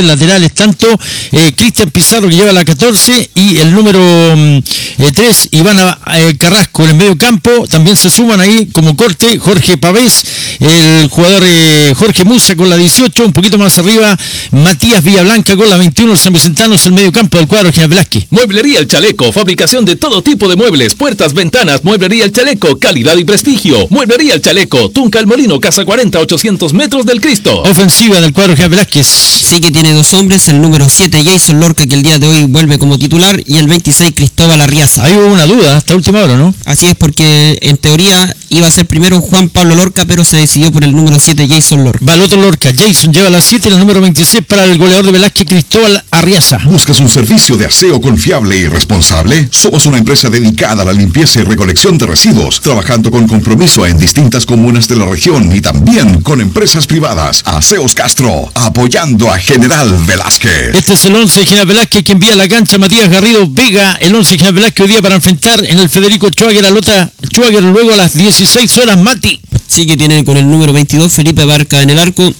tres laterales, tanto Cristian Pizarro, que lleva la 14, y el número 3, Iván Carrasco en el medio campo. También se suman ahí como corte Jorge Pavés, el jugador Jorge Musa con la 18, un poquito más arriba Matías Villablanca con la 21, San Vicentanos, el medio campo del cuadro General Velázquez. Mueblería El Chaleco, fabricación de todo tipo de muebles, puertas, ventanas. Mueblería El Chaleco, calidad y prestigio. Mueblería El Chaleco, Tunca El Molino, Casa 40, 800 metros del Cristo. Ofensiva del cuadro General Velázquez. Sí, que tiene dos hombres, el número 7 Jason Lorca, que el día de hoy vuelve como titular, y el 26 Cristóbal Arriaza. Ahí hubo una duda hasta última hora, ¿no? Así es, porque en teoría iba a ser primero Juan Pablo Lorca, pero se decidió por el número 7 Jason Lorca. Va el otro Lorca, Jason lleva la 7 y el número 26 para el goleador de Velázquez, Cristóbal Arriaza. ¿Buscas un servicio de aseo confiable y responsable? Somos una empresa dedicada a la limpieza y recolección de residuos, trabajando con compromiso en distintas comunas de la región y también con empresas privadas. Aseos Castro, apoyando a General Velázquez. Este es el 11 de General Velázquez que envía a la cancha Matías Garrido Vega, el 11 de General Velázquez hoy día para enfrentar en el Federico Schwager a Lota Schwager luego a las 16 horas, Mati. Sí, que tiene con el número 22 Felipe Barca en el arco.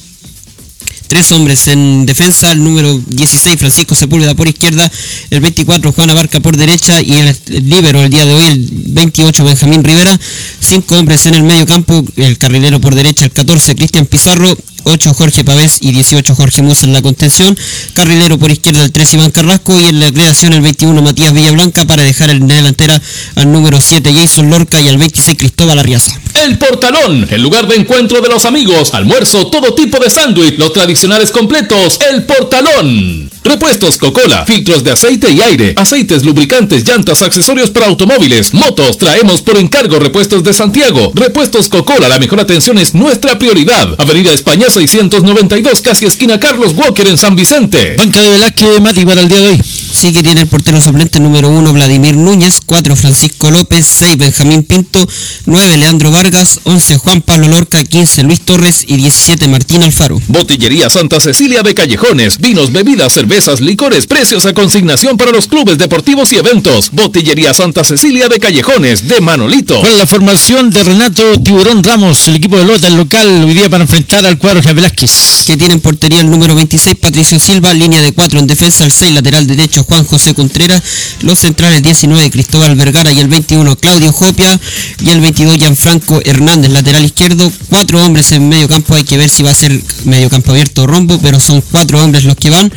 Tres hombres en defensa, el número 16 Francisco Sepúlveda por izquierda, el 24 Juan Abarca por derecha y el líbero el día de hoy, el 28 Benjamín Rivera. 5 hombres en el medio campo, el carrilero por derecha, el 14 Cristian Pizarro, 8 Jorge Pavés y 18 Jorge Musa en la contención. Carrilero por izquierda el 3 Iván Carrasco y en la creación el 21 Matías Villablanca para dejar en la delantera al número 7 Jason Lorca y al 26 Cristóbal Arriaza. El Portalón, el lugar de encuentro de los amigos, almuerzo, todo tipo de sándwich, los tradicionales completos. El Portalón. Repuestos Coca-Cola, filtros de aceite y aire, aceites, lubricantes, llantas, accesorios para automóviles, motos. Traemos por encargo repuestos de Santiago. Repuestos Coca-Cola, la mejor atención es nuestra prioridad. Avenida España 692, casi esquina Carlos Walker en San Vicente. Banca de Velázquez, Mati, para el día de hoy. Sí, que tiene el portero suplente número 1 Vladimir Núñez, 4 Francisco López, 6 Benjamín Pinto, 9 Leandro Vargas, 11 Juan Pablo Lorca, 15 Luis Torres y 17 Martín Alfaro. Botillería Santa Cecilia de Callejones, vinos, bebidas, cervezas, licores, precios a consignación para los clubes deportivos y eventos. Botillería Santa Cecilia de Callejones, de Manolito. Con la formación de Renato Tiburón Ramos, el equipo de Lota, el local, hoy día para enfrentar al cuadro General Velázquez. Que tiene en portería el número 26 Patricio Silva, línea de 4 en defensa, el 6 lateral derecho Juan José Contreras, los centrales 19 Cristóbal Vergara y el 21 Claudio Jopia y el 22 Gianfranco Hernández, lateral izquierdo. 4 hombres en medio campo, hay que ver si va a ser medio campo abierto o rombo, pero son 4 hombres los que van.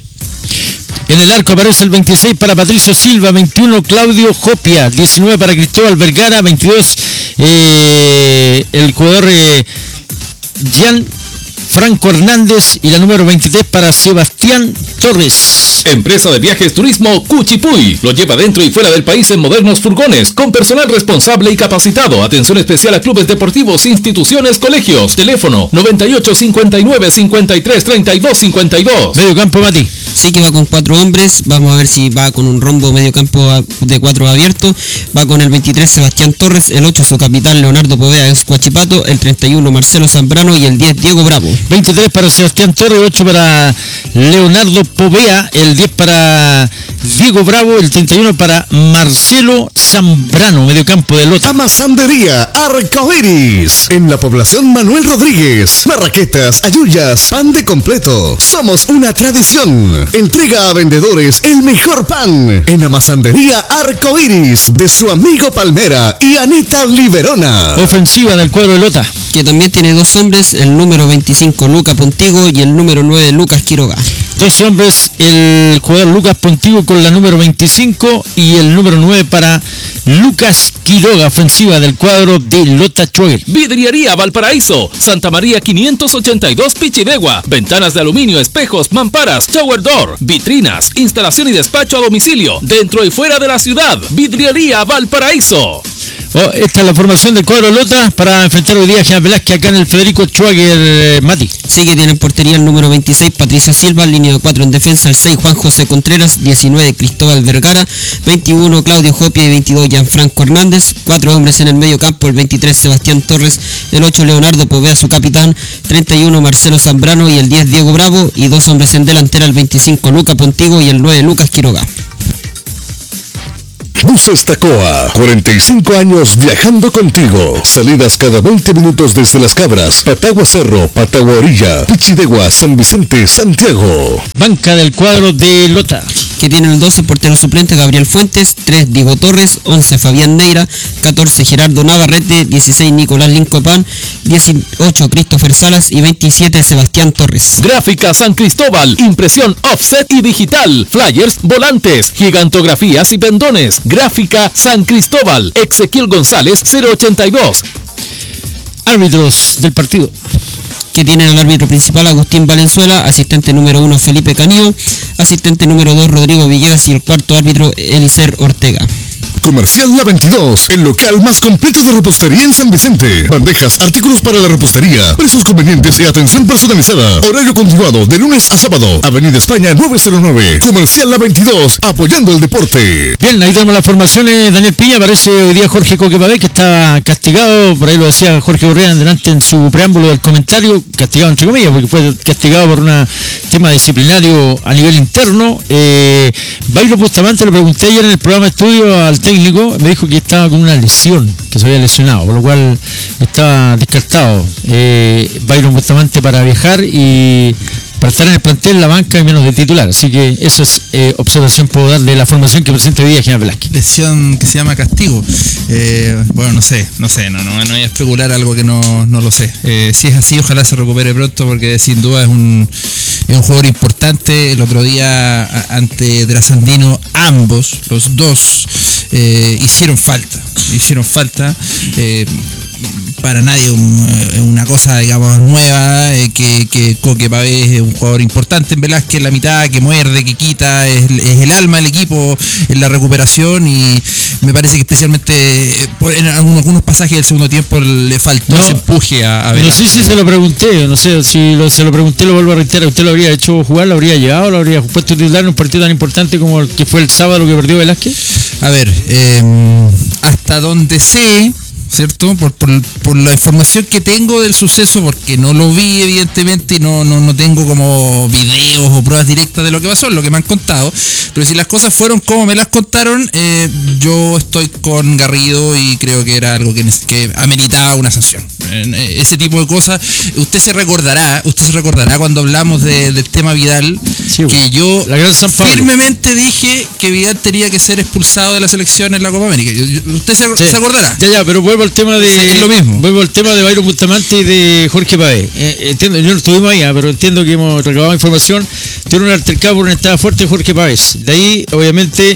En el arco aparece el 26 para Patricio Silva, 21 Claudio Jopia, 19 para Cristóbal Vergara, 22 el jugador Franco Hernández y la número 23 para Sebastián Torres. Empresa de viajes turismo Cuchipuy. Lo lleva dentro y fuera del país en modernos furgones, con personal responsable y capacitado. Atención especial a clubes deportivos, instituciones, colegios. Teléfono 98 59 53 32 52. Medio campo, Mati. Sí, que va con 4 hombres, vamos a ver si va con un rombo medio campo de 4 abierto. Va con el 23 Sebastián Torres, el 8 su capitán Leonardo Povea ex Huachipato, el 31 Marcelo Zambrano y el 10 Diego Bravo. 23 para Sebastián Torres, 8 para Leonardo Povea, el 10 para Diego Bravo, el 31 para Marcelo Zambrano, medio campo de Lota. Masandería Arcoiris, en la población Manuel Rodríguez. Marraquetas, ayuyas, pan de completo. Somos una tradición. Entrega a vendedores el mejor pan en la Masandería Arcoiris de su amigo Palmera y Anita Liberona. Ofensiva del cuadro de Lota. Que también tiene 2 hombres, el número 25 Lucas Pontigo y el número 9 Lucas Quiroga. 2 hombres, el jugador Lucas Pontigo con la número 25 y el número 9 para Lucas Quiroga, ofensiva del cuadro de Lota Schwager. Vidriería Valparaíso, Santa María 582 Pichidegua. Ventanas de aluminio, espejos, mamparas, shower door, vitrinas, instalación y despacho a domicilio, dentro y fuera de la ciudad. Vidriería Valparaíso. Esta es la formación del cuadro Lota para enfrentar hoy día a General Velázquez acá en el Federico Schwager, Mati. Sí, que tiene en portería el número 26 Patricio Silva, línea de 4 en defensa, el 6 Juan José Contreras, 19 Cristóbal Vergara, 21 Claudio Jopia y 22 Gianfranco Hernández. 4 hombres en el medio campo, el 23 Sebastián Torres, el 8 Leonardo Povea su capitán, 31 Marcelo Zambrano y el 10 Diego Bravo, y 2 hombres en delantera, el 25 Lucas Pontigo y el 9 Lucas Quiroga. Buses Tacoa, 45 años viajando contigo. Salidas cada 20 minutos desde Las Cabras, Patagua Cerro, Patagua Orilla, Pichidegua, San Vicente, Santiago. Banca del cuadro de Lota. Que tienen el 12 portero suplente Gabriel Fuentes, 3 Diego Torres, 11 Fabián Neira, 14 Gerardo Navarrete, 16 Nicolás Lincopan, 18 Christopher Salas y 27 Sebastián Torres. Gráfica San Cristóbal, impresión offset y digital, flyers, volantes, gigantografías y pendones. Gráfica San Cristóbal, Ezequiel González 082. Árbitros del partido. Que tienen el árbitro principal Agustín Valenzuela, asistente número 1 Felipe Canío, asistente número 2 Rodrigo Villegas y el cuarto árbitro Elicer Ortega. Comercial La 22, el local más completo de repostería en San Vicente. Bandejas, artículos para la repostería, precios convenientes y atención personalizada. Horario continuado de lunes a sábado. Avenida España 909. Comercial La 22, apoyando el deporte. Bien, ahí tenemos las formaciones. Daniel Piña, aparece hoy día Jorge Coquepabé, que está castigado, por ahí lo decía Jorge Correa delante en su preámbulo del comentario, castigado entre comillas, porque fue castigado por un tema disciplinario a nivel interno. Bayro Bustamante, le pregunté ayer en el programa de estudio al técnico, me dijo que estaba con una lesión, que se había lesionado, por lo cual estaba descartado Byron Bustamante para viajar y para estar en el plantel, la banca y menos de titular. Así que esa es observación puedo dar de la formación que presenta hoy día General Velázquez. Lesión que se llama castigo. Bueno, no voy a especular algo que no lo sé. Si es así, ojalá se recupere pronto, porque sin duda es un jugador importante. El otro día ante Trasandino, ambos, los dos, hicieron falta. Para nadie una cosa, digamos, nueva, que Coquepabé es un jugador importante en Velázquez, la mitad, que muerde, que quita, es el alma del equipo en la recuperación, y me parece que especialmente en algunos pasajes del segundo tiempo le faltó ese empuje a Velázquez. No sé si se lo pregunté, no sé si se lo pregunté, lo vuelvo a reiterar. ¿Usted lo habría hecho jugar, lo habría llevado, lo habría puesto titular en un partido tan importante como el que fue el sábado que perdió Velázquez? A ver, hasta donde sé, ¿cierto? Por la información que tengo del suceso, porque no lo vi evidentemente y no tengo como videos o pruebas directas de lo que pasó, lo que me han contado, pero si las cosas fueron como me las contaron, yo estoy con Garrido y creo que era algo que ameritaba una sanción. Ese tipo de cosas, usted se recordará cuando hablamos del tema Vidal, sí, que yo firmemente dije que Vidal tenía que ser expulsado de la selección en la Copa América. Usted se acordará. Ya, pero vuelvo al tema de lo mismo. Vuelvo al tema de Byron Bustamante y de Jorge Pabé. Entiendo, yo no estuvimos ahí, pero entiendo que hemos recabado información. Tuvieron un altercado por una entrada fuerte de Jorge Pavés. De ahí, obviamente,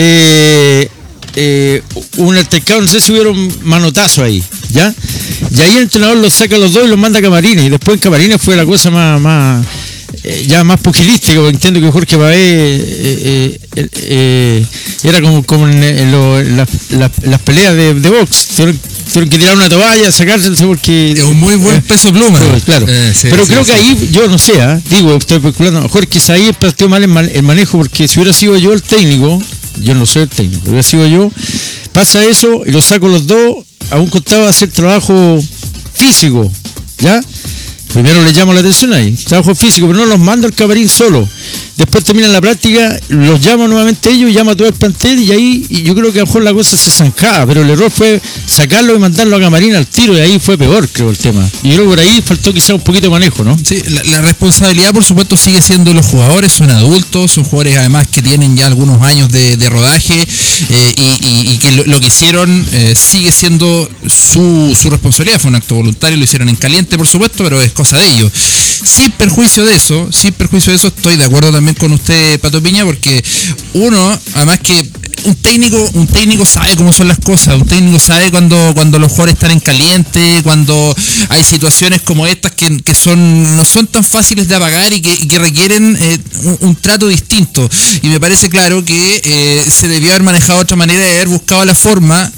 un altercado, no sé si hubieron manotazos ahí, ¿ya? Y ahí el entrenador los saca a los dos y los manda a camarines. Y después en camarines fue la cosa más más pugilística, porque entiendo que Jorge Pavés era como en las peleas de box. Tuvieron que tirar una toalla, sacarse, porque es un muy buen peso pluma. Claro. Pero creo que ahí, yo no sé, digo, estoy especulando, a lo mejor quizá ahí planteó mal el manejo, porque si hubiera sido yo el técnico, yo no soy el técnico, hubiera sido yo, pasa eso y lo saco los dos a un costado a hacer trabajo físico, ¿ya? Primero les llamo la atención ahí, trabajo físico, pero no los mando al camarín solo. Después terminan la práctica, los llamo nuevamente ellos, llamo a todo el plantel, y ahí yo creo que a lo mejor la cosa se zancaba, pero el error fue sacarlo y mandarlo a camarín al tiro, y ahí fue peor, creo, el tema. Y yo creo que por ahí faltó quizá un poquito de manejo, ¿no? Sí, la responsabilidad, por supuesto, sigue siendo los jugadores, son adultos, son jugadores además que tienen ya algunos años de rodaje, y que lo que hicieron sigue siendo su responsabilidad. Fue un acto voluntario, lo hicieron en caliente, por supuesto, pero es cosa de ellos. Sin perjuicio de eso, estoy de acuerdo también con usted, Pato Piña, porque uno, además que un técnico sabe cómo son las cosas, un técnico sabe cuando los jugadores están en caliente, cuando hay situaciones como estas que no son tan fáciles de apagar y que requieren un trato distinto. Y me parece claro que se debió haber manejado de otra manera y haber buscado la forma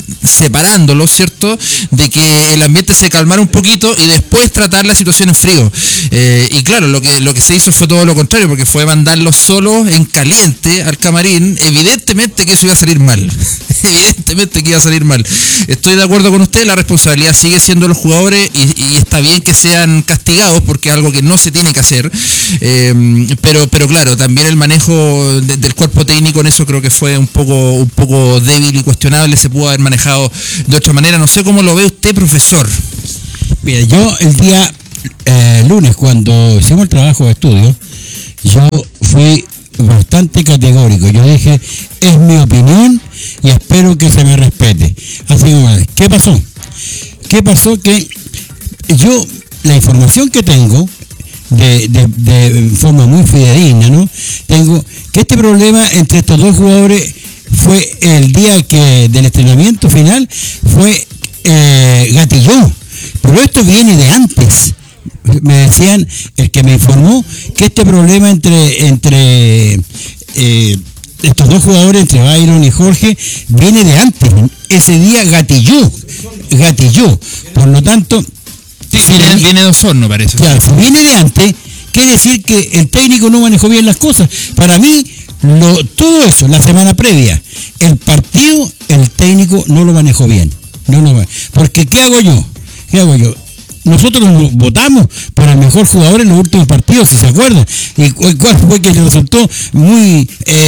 separándolos, ¿cierto? De que el ambiente se calmara un poquito y después tratar la situación en frío. Y claro, lo que se hizo fue todo lo contrario, porque fue mandarlos solos en caliente al camarín. Evidentemente que eso iba a salir mal. Evidentemente que iba a salir mal. Estoy de acuerdo con usted, la responsabilidad sigue siendo de los jugadores y está bien que sean castigados porque es algo que no se tiene que hacer. Pero claro, también el manejo del cuerpo técnico en eso creo que fue un poco débil y cuestionable. Se pudo haber manejado de otra manera. No sé cómo lo ve usted, profesor. Mira, yo el día lunes, cuando hicimos el trabajo de estudio, yo fui bastante categórico. Yo dije, es mi opinión y espero que se me respete. Así que, ¿qué pasó? ¿Qué pasó? Que yo, la información que tengo, de forma muy fidedigna, ¿no? Tengo que este problema entre estos dos jugadores fue el día del entrenamiento final, fue gatilló, pero esto viene de antes. Me decían, el que me informó, que este problema entre estos dos jugadores, entre Byron y Jorge, viene de antes. Ese día gatilló. Por lo tanto, viene de Osorno, parece. Claro, si viene de antes, quiere decir que el técnico no manejó bien las cosas. Para mí, todo eso, la semana previa, el partido, el técnico no lo manejó bien. Porque ¿qué hago yo? Nosotros nos votamos por el mejor jugador en los últimos partidos, si se acuerdan. ¿Y cuál fue que resultó muy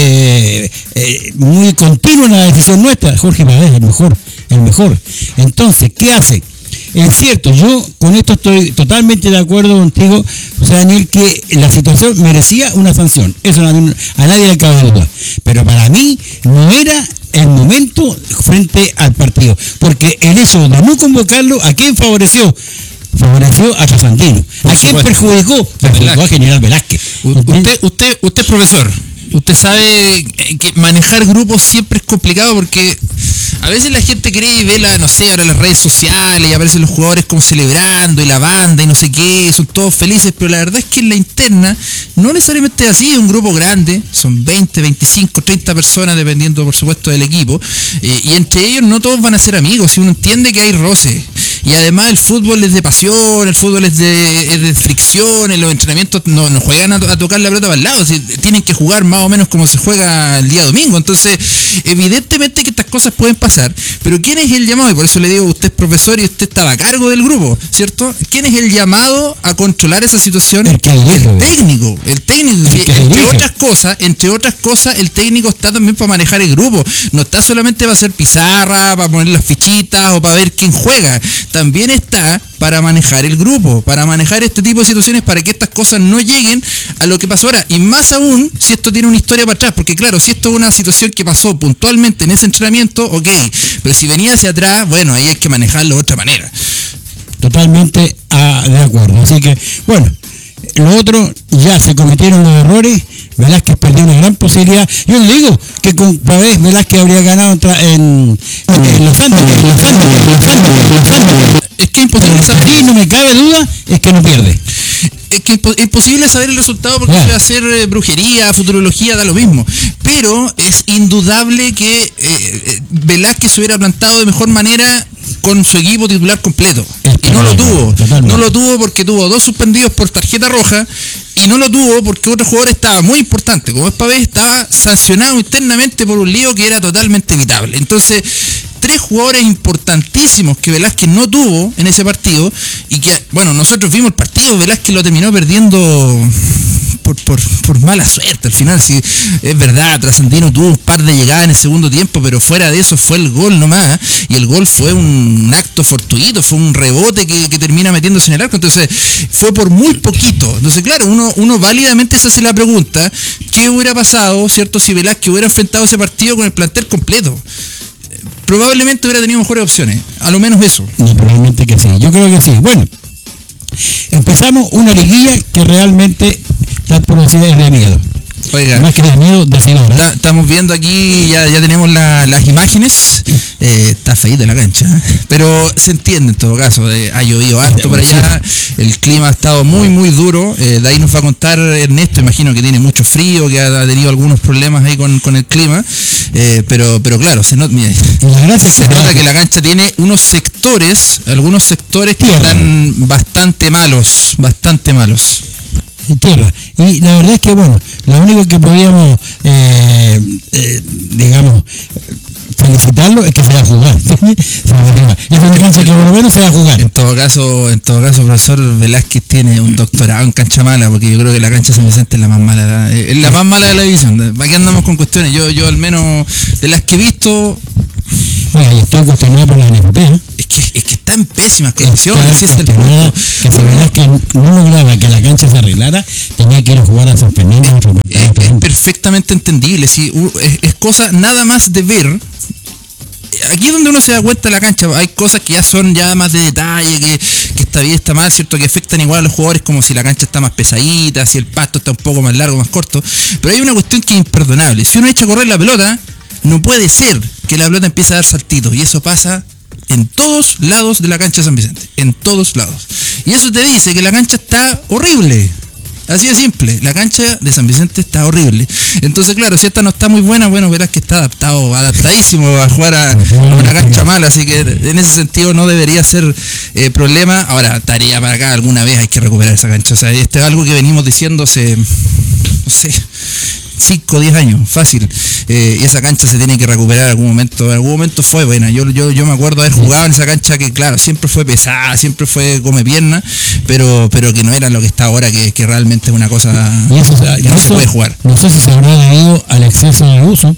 continua en la decisión nuestra? Jorge Pavés, el mejor. Entonces, ¿qué hace? Es cierto, yo con esto estoy totalmente de acuerdo contigo, José Daniel, que la situación merecía una sanción. Eso a nadie le cabe duda. Pero para mí no era el momento frente al partido. Porque en eso de no convocarlo, ¿a quién favoreció? Favoreció a Trasandino. ¿A quién perjudicó? Perjudicó a General Velázquez. Usted es profesor. Usted sabe que manejar grupos siempre es complicado porque a veces la gente cree y ve ahora las redes sociales y aparecen los jugadores como celebrando y la banda y no sé qué, son todos felices, pero la verdad es que en la interna no necesariamente es así. Es un grupo grande, son 20, 25, 30 personas dependiendo por supuesto del equipo, y entre ellos no todos van a ser amigos, y uno entiende que hay roce. Y además el fútbol es de pasión, el fútbol es de fricción, en los entrenamientos no juegan a tocar la pelota para el lado, tienen que jugar más o menos como se juega el día domingo. Entonces, evidentemente que estas cosas pueden pasar, pero ¿quién es el llamado? Y por eso le digo, usted es profesor y usted estaba a cargo del grupo, ¿cierto? ¿Quién es el llamado a controlar esa situación? El técnico. Entre otras cosas, el técnico está también para manejar el grupo. No está solamente para hacer pizarra, para poner las fichitas o para ver quién juega. También está para manejar el grupo, para manejar este tipo de situaciones, para que estas cosas no lleguen a lo que pasó ahora. Y más aún, si esto tiene una historia para atrás, porque claro, si esto es una situación que pasó puntualmente en ese entrenamiento, ok, pero si venía hacia atrás, bueno, ahí hay que manejarlo de otra manera. Totalmente de acuerdo. Así que, bueno, lo otro, ya se cometieron los errores. Velázquez perdió una gran posibilidad. Yo le digo que con Pavés Velázquez habría ganado en Los Santos. Es que es imposible saber. Sí, no me cabe duda, es que no pierde. Es que es imposible saber el resultado porque puede hacer brujería, futurología, da lo mismo. Pero es indudable que Velázquez se hubiera plantado de mejor manera con su equipo titular completo. Y no lo tuvo. No lo tuvo porque tuvo 2 suspendidos por tarjeta roja. Y no lo tuvo porque otro jugador estaba muy importante, como es Pavés, estaba sancionado internamente por un lío que era totalmente evitable. Entonces, 3 jugadores importantísimos que Velázquez no tuvo en ese partido, y que, bueno, nosotros vimos el partido, Velázquez lo terminó perdiendo por mala suerte al final. Sí, es verdad, Trasandino tuvo un par de llegadas en el segundo tiempo, pero fuera de eso fue el gol nomás, y el gol fue un acto fortuito, fue un rebote que termina metiéndose en el arco. Entonces fue por muy poquito. Entonces claro, uno válidamente se hace la pregunta, ¿qué hubiera pasado, cierto, si Velázquez hubiera enfrentado ese partido con el plantel completo? Probablemente hubiera tenido mejores opciones, a lo menos eso. No, probablemente que sí, yo creo que sí. Bueno, empezamos una liguilla que realmente la publicidad es de miedo. Oiga, más que de miedo, decidor. estamos viendo aquí, ya tenemos las imágenes. Está feíta la cancha, pero se entiende en todo caso. Ha llovido harto por allá, el clima ha estado muy duro. De ahí nos va a contar Ernesto, imagino que tiene mucho frío, que ha tenido algunos problemas ahí con el clima. Pero claro, se nota que la cancha tiene algunos sectores que están bastante malos. Tierra. Y la verdad es que, bueno, lo único que podíamos, digamos, felicitarlo es que se va a jugar. Es una cancha que por lo menos se va a jugar. En todo caso, profesor Velázquez tiene un doctorado en cancha mala, porque yo creo que la cancha San Vicente es la más mala. Es la más mala de la división. ¿Para qué andamos con cuestiones? Yo al menos, de las que he visto... Oye, y estoy cuestionado por la NFP, ¿eh? Es que está en pésimas condiciones. Que se verdad que no lograba que la cancha se arreglara, tenía que ir a jugar a San Fernando. Es perfectamente entendible. ¿Sí? Es cosa nada más de ver. Aquí es donde uno se da cuenta de la cancha. Hay cosas que ya son ya más de detalle, que está bien, está mal, ¿cierto? Que afectan igual a los jugadores, como si la cancha está más pesadita, si el pasto está un poco más largo, más corto. Pero hay una cuestión que es imperdonable. Si uno echa a correr la pelota, no puede ser que la pelota empiece a dar saltitos. Y eso pasa en todos lados de la cancha de San Vicente. En todos lados. Y eso te dice que la cancha está horrible. Así de simple, la cancha de San Vicente está horrible. Entonces, claro, si esta no está muy buena, bueno, verás que está adaptadísimo a jugar a una cancha mala, así que en ese sentido no debería ser problema. Ahora, tarea para acá, alguna vez hay que recuperar esa cancha. O sea, esto es algo que venimos diciendo hace, no sé, 5 o 10 años, fácil. Y esa cancha se tiene que recuperar en algún momento fue buena. Yo me acuerdo haber jugado en esa cancha que, claro, siempre fue pesada, siempre fue come pierna, pero que no era lo que está ahora, que realmente es una cosa que no se puede jugar. No sé si se habrá debido al exceso de uso.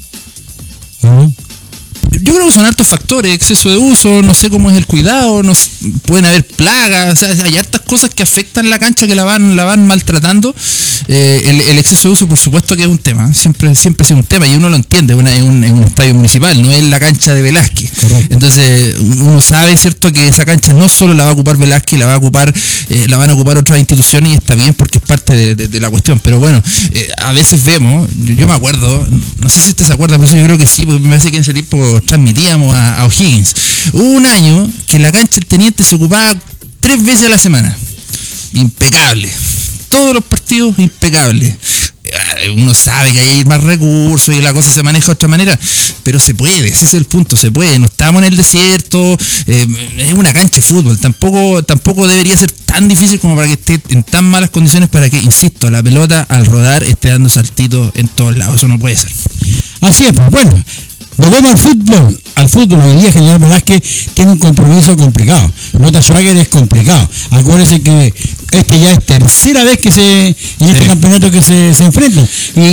Yo creo que son hartos factores, exceso de uso, no sé cómo es el cuidado, pueden haber plagas, o sea, hay hartas cosas que afectan la cancha, que la van maltratando. El exceso de uso, por supuesto que es un tema, siempre ha sido un tema, y uno lo entiende, es un estadio municipal, no es la cancha de Velázquez. Correcto. Entonces uno sabe, cierto, que esa cancha no solo la va a ocupar Velázquez, la van a ocupar otras instituciones, y está bien porque es parte de la cuestión. Pero bueno, a veces vemos, yo me acuerdo, no sé si usted se acuerda, pero yo creo que sí, porque me parece que en ese tiempo transmitíamos a O'Higgins. Hubo un año que la cancha del Teniente se ocupaba 3 veces a la semana. Impecable. Todos los partidos impecables. Uno sabe que hay más recursos y la cosa se maneja de otra manera, pero se puede, ese es el punto, se puede. No estamos en el desierto, es una cancha de fútbol, tampoco debería ser tan difícil como para que esté en tan malas condiciones, para que, insisto, la pelota al rodar esté dando saltitos en todos lados. Eso no puede ser. Así es, pues bueno. Volvemos al fútbol. Hoy día General Velázquez tiene un compromiso complicado. Lota Schwager es complicado. Acuérdense que ya es tercera vez en este campeonato que se enfrentan.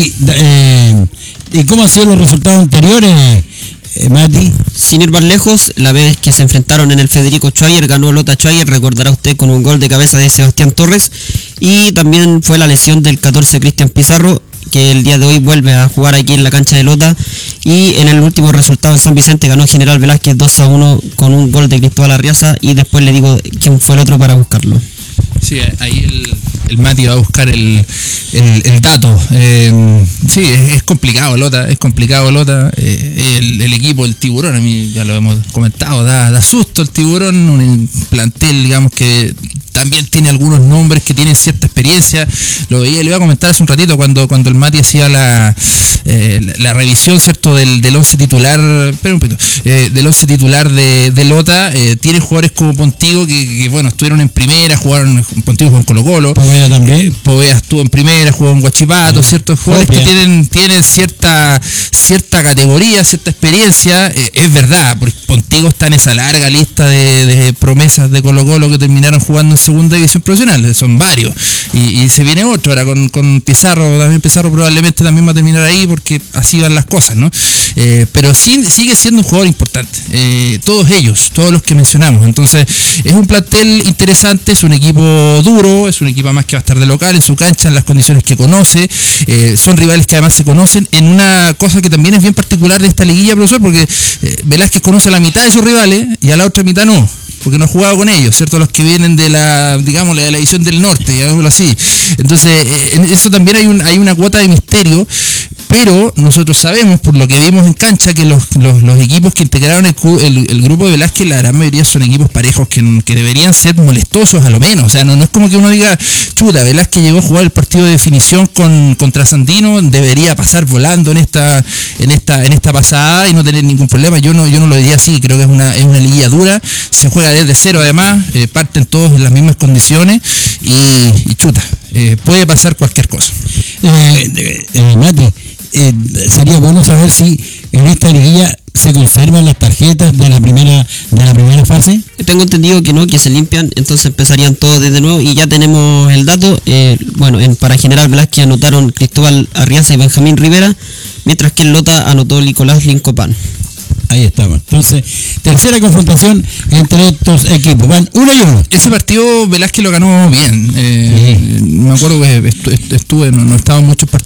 ¿Y cómo han sido los resultados anteriores, Mati? Sin ir más lejos, la vez que se enfrentaron en el Federico Schwager, ganó Lota Schwager, recordará usted, con un gol de cabeza de Sebastián Torres, y también fue la lesión del 14 Cristian Pizarro, que el día de hoy vuelve a jugar aquí en la cancha de Lota, y en el último resultado en San Vicente ganó General Velázquez 2-1 con un gol de Cristóbal Arriaza, y después le digo quién fue el otro para buscarlo. Sí, ahí el Mati va a buscar el dato. Sí, es complicado Lota, el equipo, el Tiburón, a mí ya lo hemos comentado, da susto el Tiburón, un plantel, digamos, que también tiene algunos nombres que tienen cierta experiencia. Lo veía, le iba a comentar hace un ratito cuando el Mati hacía la revisión, ¿cierto?, del 11 titular, del 11 titular de Lota. Tiene jugadores como Pontigo que bueno, estuvieron en primera, jugaron, Pontigo jugó en Colo-Colo. Poveda también. Poveda estuvo en primera, jugó en Huachipato, ¿cierto? Jugadores que tienen cierta categoría, cierta experiencia. Es verdad, porque Pontigo está en esa larga lista de promesas de Colo-Colo que terminaron jugando en segunda división profesional, son varios, y se viene otro ahora con Pizarro. También Pizarro probablemente también va a terminar ahí, porque así van las cosas, ¿no? Pero sí, sigue siendo un jugador importante, todos los que mencionamos. Entonces es un plantel interesante, es un equipo duro, es un equipo más que va a estar de local en su cancha, en las condiciones que conoce. Son rivales que además se conocen en una cosa que también es bien particular de esta liguilla, profesor, porque Velázquez conoce a la mitad de sus rivales y a la otra mitad no. porque no he jugado con ellos, ¿cierto? Los que vienen de la, digámosle, de la división del norte, llamémoslo así. Entonces, en eso también hay una cuota de misterio, pero nosotros sabemos, por lo que vimos en cancha, que los equipos que integraron el grupo de Velázquez, la gran mayoría son equipos parejos que deberían ser molestosos a lo menos. O sea, no es como que uno diga, chuta, Velázquez llegó a jugar el partido de definición contra Sandino, debería pasar volando en esta pasada y no tener ningún problema. Yo no lo diría así, creo que es una liguilla dura, se juega desde cero además, parten todos en las mismas condiciones y chuta, puede pasar cualquier cosa. Mati, sería bueno saber si en esta liguilla se conservan las tarjetas de la primera fase. Tengo entendido que no, que se limpian, entonces empezarían todos desde nuevo y ya tenemos el dato. Para General Velázquez anotaron Cristóbal Arriaza y Benjamín Rivera, mientras que en Lota anotó Nicolás Lincopán. Ahí estamos. Entonces, tercera confrontación entre estos equipos. Van 1-1. Ese partido Velázquez lo ganó bien. Me acuerdo que estuve, no estaba en muchos partidos